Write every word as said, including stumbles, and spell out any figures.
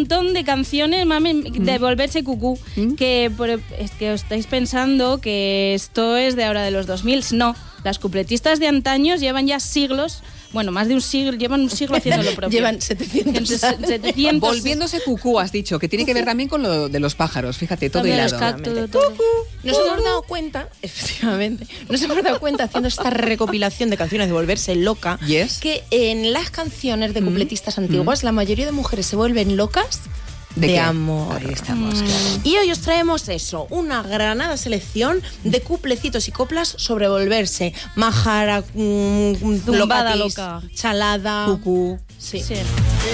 montón de canciones, mami, de Mm. volverse cucú. ¿Mm? Que por- es que os estáis pensando que esto es de ahora de los dos mil. No, las cupletistas de antaños llevan ya siglos, bueno, más de un siglo, llevan un siglo haciendo lo propio. Llevan setecientos Entonces, setecientos Volviéndose cucú, has dicho, que tiene que ver también con lo de los pájaros, fíjate, todo También hilado. los cactus, todo, todo. Nos hemos dado cuenta, efectivamente, nos hemos dado cuenta haciendo esta recopilación de canciones de volverse loca, Yes. que en las canciones de Mm. cupletistas antiguas la mayoría de mujeres se vuelven locas ¿De de, qué? amor. Ahí estamos, Mm. claro. Y hoy os traemos eso, una granada selección de cuplecitos y coplas sobre volverse majara, mm, Zumbada locatis, loca. chalada, Cucú. Sí. Sí.